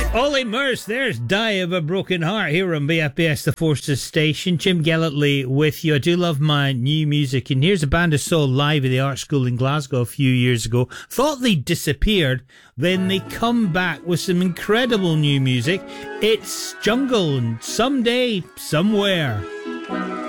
Ollie Murs, there's Die of a Broken Heart here on BFBS The Forces Station. Jim Gellertley with you. I do love my new music, and here's a band I saw live at the Art School in Glasgow a few years ago. Thought they disappeared, then they come back with some incredible new music. It's Jungle and Someday, Somewhere.